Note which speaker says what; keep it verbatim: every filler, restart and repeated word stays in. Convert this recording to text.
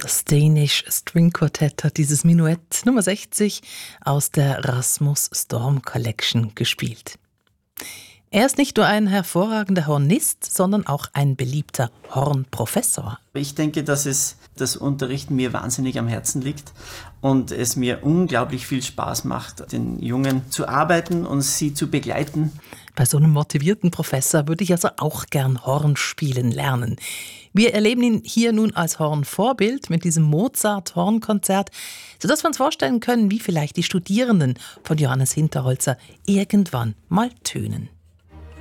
Speaker 1: Das Danish String Quartet hat dieses Menuett Nummer sechzig aus der Rasmus Storm Collection gespielt. Er ist nicht nur ein hervorragender Hornist, sondern auch ein beliebter Hornprofessor.
Speaker 2: Ich denke, dass es das Unterrichten mir wahnsinnig am Herzen liegt und es mir unglaublich viel Spaß macht, den Jungen zu arbeiten und sie zu begleiten.
Speaker 1: Bei so einem motivierten Professor würde ich also auch gern Horn spielen lernen. Wir erleben ihn hier nun als Hornvorbild mit diesem Mozart-Hornkonzert, sodass wir uns vorstellen können, wie vielleicht die Studierenden von Johannes Hinterholzer irgendwann mal tönen.